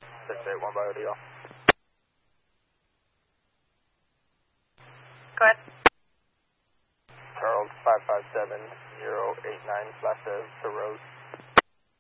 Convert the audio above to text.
681 by ODL. Go ahead. Charles 557089 flash to Rose.